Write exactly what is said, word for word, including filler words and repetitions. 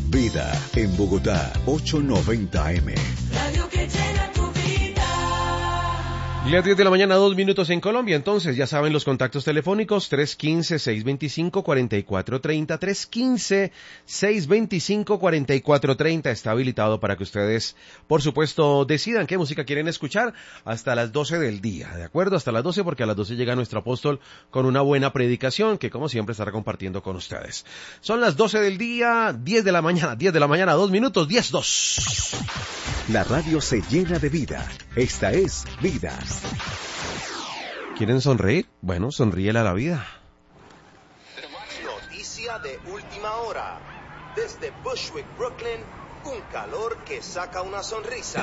Vida en Bogotá, ochocientos noventa eme. Radio que llena tu vida. Las diez de la mañana, dos minutos en Colombia. Entonces, ya saben los contactos telefónicos: tres uno cinco, seis dos cinco, cuatro cuatro tres cero, tres uno cinco, seis dos cinco, cuatro cuatro tres cero. Está habilitado para que ustedes, por supuesto, decidan qué música quieren escuchar hasta las doce del día, ¿de acuerdo? Hasta las doce, porque a las doce llega nuestro apóstol con una buena predicación que, como siempre, estará compartiendo con ustedes. Son las doce del día, diez de la mañana, diez de la mañana, dos minutos, diez dos. La radio se llena de vida. Esta es Vida. ¿Quieren sonreír? Bueno, sonríele a la vida. Noticia de última hora. Desde Bushwick, Brooklyn, un calor que saca una sonrisa.